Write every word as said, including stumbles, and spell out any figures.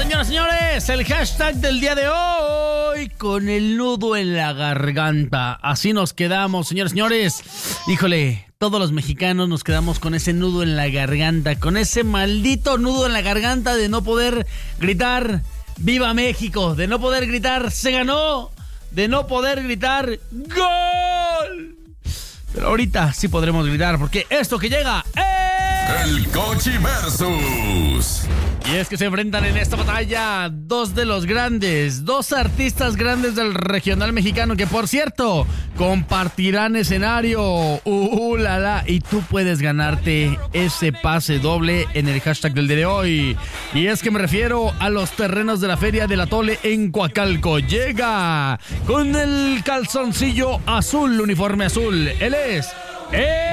señoras y señores, el hashtag del día de hoy, con el nudo en la garganta. Así nos quedamos, señoras y señores. Híjole, todos los mexicanos nos quedamos con ese nudo en la garganta, con ese maldito nudo en la garganta de no poder gritar ¡Viva México!, de no poder gritar ¡Se ganó!, de no poder gritar ¡Gol! Pero ahorita sí podremos gritar, porque esto que llega es... El Cochi Versus. Y es que se enfrentan en esta batalla dos de los grandes, dos artistas grandes del regional mexicano, que por cierto, compartirán escenario. Uh, la, la. Y tú puedes ganarte ese pase doble en el hashtag del día de hoy. Y es que me refiero a los terrenos de la Feria del Atole en Coacalco. Llega con el calzoncillo azul, uniforme azul. Él es...